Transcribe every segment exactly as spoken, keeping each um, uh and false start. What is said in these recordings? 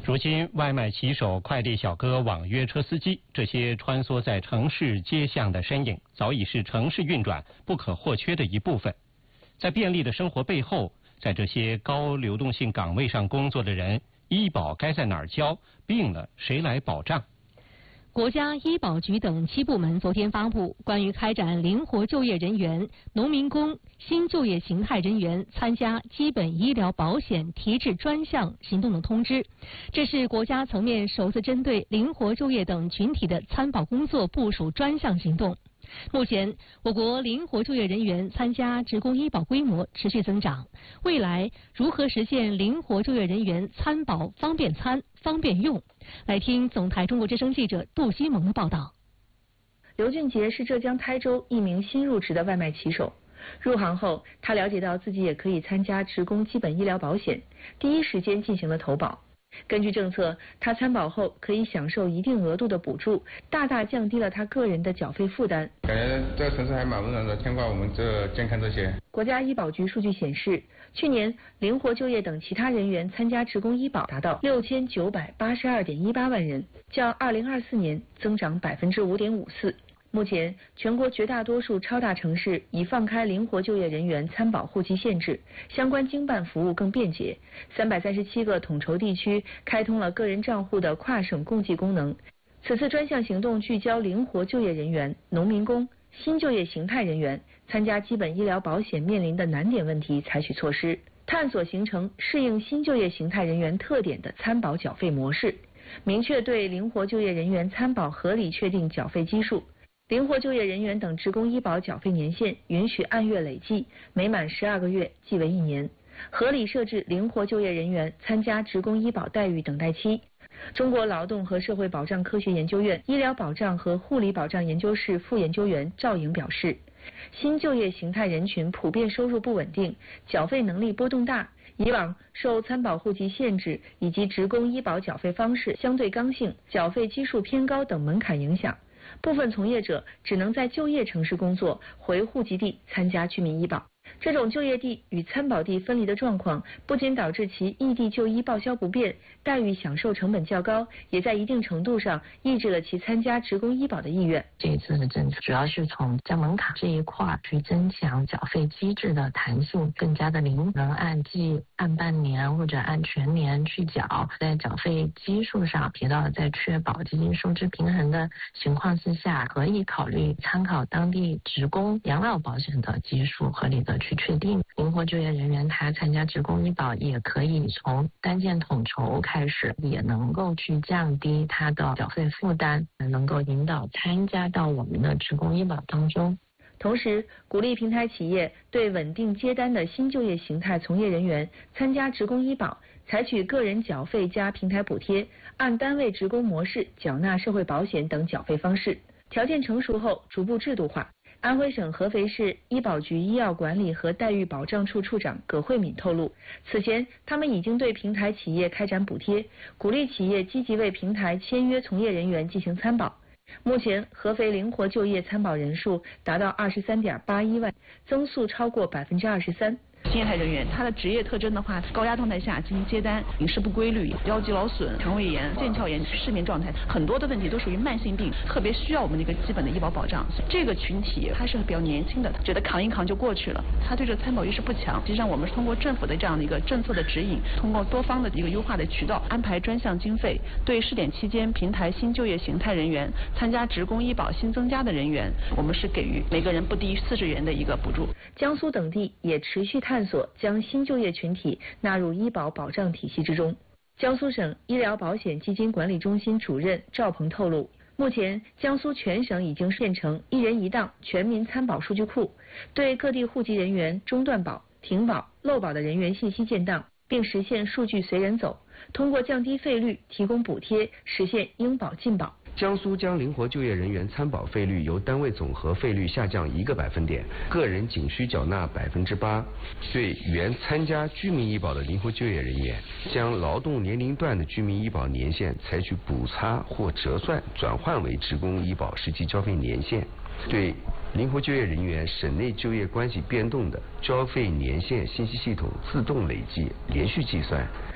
如今，外卖骑手、快递小哥、网约车司机这些穿梭在城市街巷的身影，早已是城市运转不可或缺的一部分。在便利的生活背后，在这些高流动性岗位上工作的人，医保该在哪儿交？病了谁来保障？ 国家医保局等七部门昨天发布关于开展灵活就业人员、农民工、新就业形态人员参加基本医疗保险提质专项行动的通知。这是国家层面首次针对灵活就业等群体的参保工作部署专项行动。目前，我国灵活就业人员参加职工医保规模持续增长。未来如何实现灵活就业人员参保方便参、方便用？来听总台中国之声记者杜西蒙的报道。 刘俊杰是浙江台州一名新入职的外卖骑手。入行后，他了解到自己也可以参加职工基本医疗保险，第一时间进行了投保。根据政策，他参保后可以享受一定额度的补助，大大降低了他个人的缴费负担。 感觉这个城市还蛮温暖的，牵挂我们这健康这些。 国家医保局数据显示，去年灵活就业等其他人员参加职工医保达到六千九百八十二点一八万人，较二零二四年增长百分之五点五四。目前，全国绝大多数超大城市已放开灵活就业人员参保户籍限制，相关经办服务更便捷。三百三十七个统筹地区开通了个人账户的跨省共济功能。此次专项行动聚焦灵活就业人员、农民工、新就业形态人员参加基本医疗保险面临的难点问题，采取措施，探索形成适应新就业形态人员特点的参保缴费模式，明确对灵活就业人员参保合理确定缴费基数。灵活就业人员等职工医保缴费年限允许按月累计，每满十二个月即为一年。合理设置灵活就业人员参加职工医保待遇等待期。中国劳动和社会保障科学研究院医疗保障和护理保障研究室副研究员赵颖表示，新就业形态人群普遍收入不稳定，缴费能力波动大，以往受参保户籍限制以及职工医保缴费方式相对刚性、缴费基数偏高等门槛影响，部分从业者只能在就业城市工作，回户籍地参加居民医保。这种就业地与参保地分离的状况，不仅导致其异地就医报销不便，待遇享受成本较高，也在一定程度上抑制了其参加职工医保的意愿。 这一次的政策主要是从降门槛这一块去增强缴费机制的弹性，更加的灵活，能按季、按半年或者按全年去缴，在缴费基数上提到，在确保基金收支平衡的情况之下，可以考虑参考当地职工养老保险的基数，合理的去确定。灵活就业人员他参加职工医保也可以从单件统筹开始，也能够去降低他的缴费负担，能够引导参加到我们的职工医保当中。 同时，鼓励平台企业对稳定接单的新就业形态从业人员参加职工医保，采取个人缴费加平台补贴，按单位职工模式缴纳社会保险等缴费方式。条件成熟后，逐步制度化。安徽省合肥市医保局医药管理和待遇保障处处长葛慧敏透露，此前他们已经对平台企业开展补贴，鼓励企业积极为平台签约从业人员进行参保。目前，合肥灵活就业参保人数达到二十三点八一万，增速超过百分之二十三。 新业态人员，他的职业特征的话，高压状态下进行接单，饮食不规律、腰肌劳损、肠胃炎、腱鞘炎、失眠状态，很多的问题都属于慢性病，特别需要我们的一个基本的医保保障。这个群体他是比较年轻的，觉得扛一扛就过去了，他对这参保意识不强。实际上，我们是通过政府的这样的一个政策的指引，通过多方的一个优化的渠道，安排专项经费，对试点期间平台新就业形态人员参加职工医保新增加的人员，我们是给予每个人不低于四十元的一个补助。 江苏等地也持续探索将新就业群体纳入医保保障体系之中。江苏省医疗保险基金管理中心主任赵鹏透露，目前江苏全省已经建成一人一档全民参保数据库，对各地户籍人员中断保、停保、漏保的人员信息建档，并实现数据随人走，通过降低费率、提供补贴，实现应保尽保。 江苏将灵活就业人员参保费率由单位总和费率下降一个百分点，个人仅需缴纳百分之八。对原参加居民医保的灵活就业人员，将劳动年龄段的居民医保年限采取补差或折算转换为职工医保实际交费年限。对灵活就业人员省内就业关系变动的交费年限信息系统自动累计连续计算。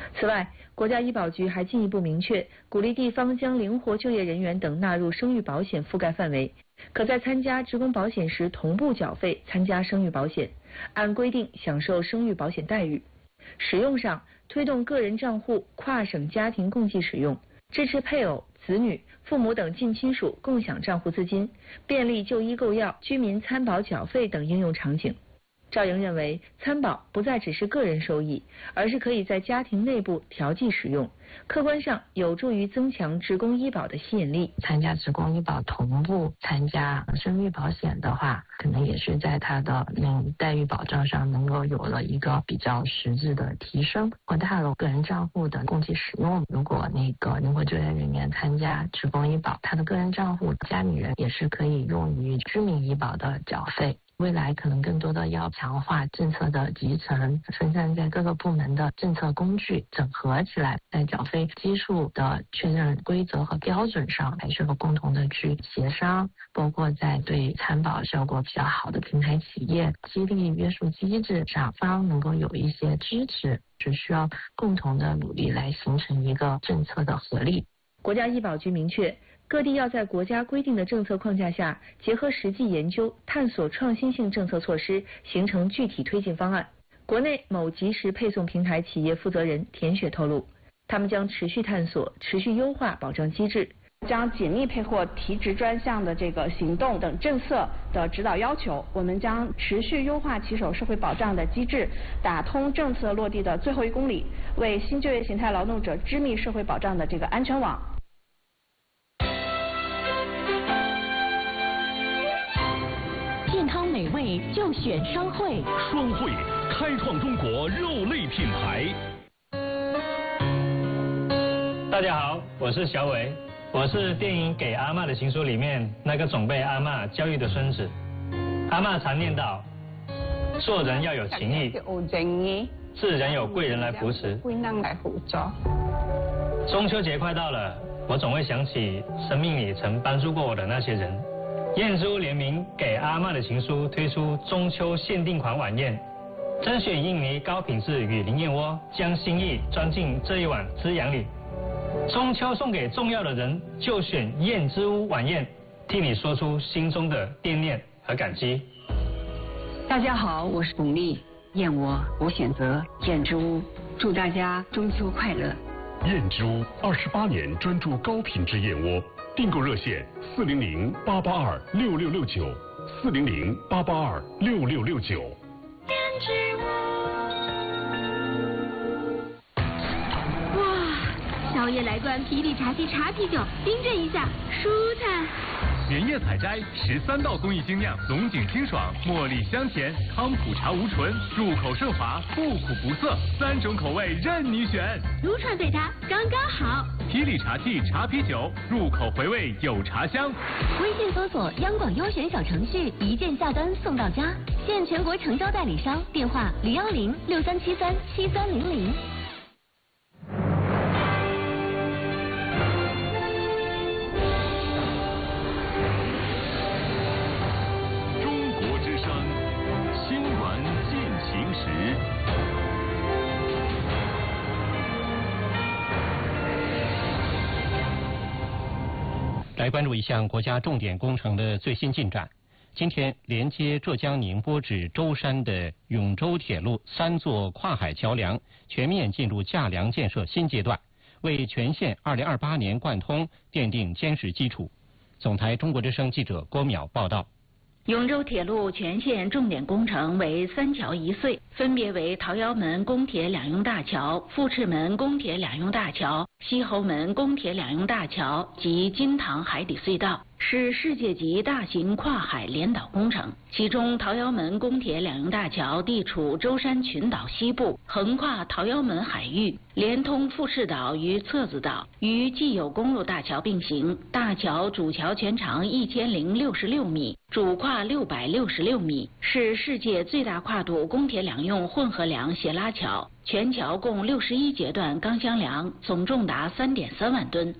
此外，国家医保局还进一步明确，鼓励地方将灵活就业人员等纳入生育保险覆盖范围，可在参加职工保险时同步缴费参加生育保险，按规定享受生育保险待遇。使用上，推动个人账户跨省家庭共计使用，支持配偶、子女、父母等近亲属共享账户资金，便利就医购药、居民参保缴费等应用场景。赵莹认为，参保不再只是个人收益，而是可以在家庭内部调剂使用，客观上有助于增强职工医保的吸引力。 参加职工医保同步参加生育保险的话，可能也是在它的嗯待遇保障上能够有了一个比较实质的提升，扩大了个人账户的共计使用。如果那个灵活就业人员参加职工医保，他的个人账户家里人也是可以用于居民医保的缴费。未来可能更多的要强化政策的集成，分散在各个部门的政策工具整合起来，在缴费基数的确认规则和标准上还是要共同的去协商，包括在对参保效果比较好的平台企业激励约束机制上方能够有一些支持，只需要共同的努力来形成一个政策的合力。 国家医保局明确，各地要在国家规定的政策框架下，结合实际研究，探索创新性政策措施，形成具体推进方案。国内某即时配送平台企业负责人田雪透露，他们将持续探索、持续优化保障机制， 将紧密配合提职专项的这个行动等政策的指导要求，我们将持续优化骑手社会保障的机制，打通政策落地的最后一公里，为新就业形态劳动者织密社会保障的这个安全网。 健康美味就选双汇， 双汇开创中国肉类品牌。 大家好，我是小伟，我是电影《给阿嬷的情书》里面那个总被阿嬷教育的孙子。阿嬷常念叨，做人要有情义，自然有贵人来扶持。中秋节快到了，我总会想起生命里曾帮助过我的那些人。燕之屋联名《给阿嬷的情书》推出中秋限定款晚宴，甄选印尼高品质雨林燕窝，将心意装进这一碗滋养里。中秋送给重要的人，就选燕之屋晚宴，替你说出心中的惦念和感激。 大家好，我是巩俐，燕窝我选择燕之屋，祝大家中秋快乐。 燕之屋二十八年专注高品质燕窝，订购热线四零零八八二六六六九，四零零八八二六六六九。 燕之屋。哇，宵夜来罐啤力茶鸡茶啤酒，冰镇一下，舒坦。 连夜采摘十三道工艺精酿，龙井清爽，茉莉香甜，康普茶无醇，入口顺滑，不苦不涩，三种口味任你选。 撸串对它刚刚好。 霹雳茶记茶啤酒，入口回味有茶香。 微信搜索央广优选小程序，一键下单送到家，现全国成交代理商，电话零幺零六三七三七三零零。 来关注一项国家重点工程的最新进展。今天，连接浙江宁波至舟山的永州铁路三座跨海桥梁全面进入架梁建设新阶段，为全线二零二八年贯通奠定坚实基础。总台中国之声记者郭淼报道。 永州铁路全线重点工程为三桥一隧，分别为桃窑门公铁两用大桥、富赤门公铁两用大桥、西侯门公铁两用大桥及金塘海底隧道，是世界级大型跨海连岛工程。其中，桃窑门公铁两用大桥地处舟山群岛西部，横跨桃窑门海域，连通富士岛与侧子岛，与既有公路大桥并行。大桥主桥全长一千零六十六米，主跨六百六十六米，是世界最大跨度公铁两用混合梁斜拉桥。全桥共六十一节段钢箱梁，总重达三点三万吨。